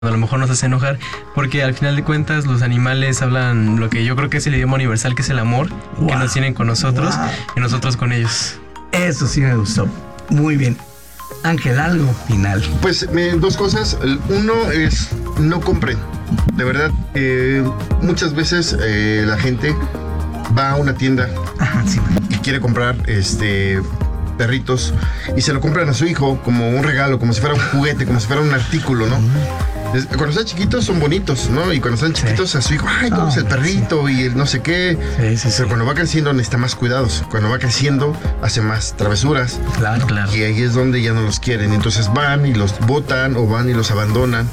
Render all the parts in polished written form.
a lo mejor nos hace enojar, porque al final de cuentas los animales hablan lo que yo creo que es el idioma universal, que es el amor, que nos tienen con nosotros y nosotros con ellos. Eso sí me gustó. Muy bien. Ángel, algo final. Pues dos cosas. Uno es, no compren. De verdad, muchas veces la gente va a una tienda y quiere comprar perritos y se lo compran a su hijo como un regalo, como si fuera un juguete, como si fuera un artículo, ¿no? Cuando están chiquitos son bonitos, ¿no? Y cuando están chiquitos a su hijo, ay, ¿cómo es el perrito? Y el no sé qué. Pero cuando va creciendo necesita más cuidados. Cuando va creciendo hace más travesuras. Claro. Y ahí es donde ya no los quieren. Entonces van y los botan o van y los abandonan.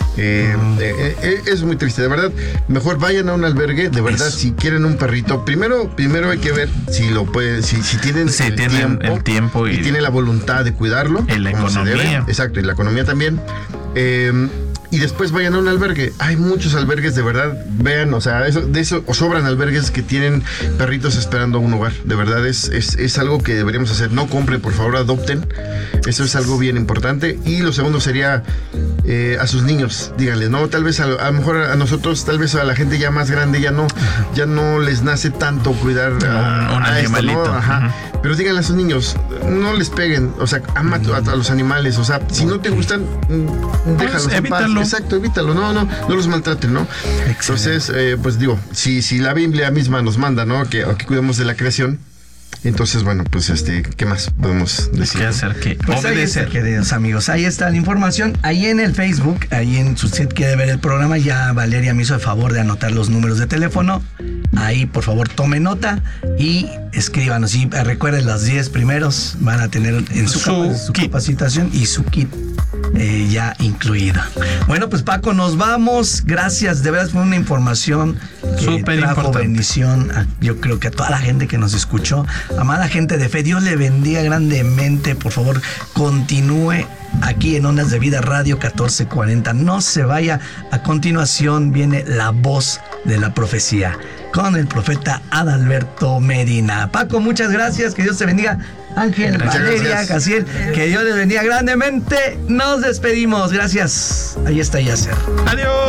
Es muy triste, de verdad. Mejor vayan a un albergue, de verdad. Si quieren un perrito, primero hay que ver si lo pueden, si tienen el tiempo y tienen la voluntad de cuidarlo, y la economía. Exacto, y la economía también. Y después vayan a un albergue. Hay muchos albergues, de verdad. Vean, o sea, de eso o sobran albergues que tienen perritos esperando un hogar. De verdad, es algo que deberíamos hacer. No compren, por favor, adopten. Eso es algo bien importante. Y lo segundo sería a sus niños, díganles, no, tal vez a lo mejor a nosotros, tal vez a la gente ya más grande ya no les nace tanto cuidar un animalito. Esto, ¿no? Ajá. Pero díganle a sus niños, no les peguen, o sea, ama a los animales, o sea, si no te gustan, déjalos en paz. Exacto, evítalo, no los maltraten, ¿no? Excelente. Entonces, pues digo, si la Biblia misma nos manda, ¿no? Que cuidemos de la creación. Entonces, bueno, pues ¿qué más podemos decir? ¿Qué hacer? ¿Qué pues obedecer? Ahí está, queridos amigos, ahí está la información. Ahí en el Facebook, ahí en si usted quiere ver el programa, ya Valeria me hizo el favor de anotar los números de teléfono. Ahí, por favor, tome nota y escríbanos. Y recuerden, los 10 primeros van a tener en su capacitación y su kit ya incluida. Bueno, pues Paco, nos vamos. Gracias, de verdad fue una información que súper trajo importante. Bendición yo creo que a toda la gente que nos escuchó. Amada gente de fe, Dios le bendiga grandemente. Por favor, continúe aquí en Ondas de Vida Radio 1440. No se vaya. A continuación viene la voz de la profecía con el profeta Adalberto Medina. Paco, muchas gracias. Que Dios te bendiga. Ángel, muchas Valeria, gracias. Casiel, que Dios les bendiga grandemente. Nos despedimos. Gracias. Ahí está Yacer. Adiós.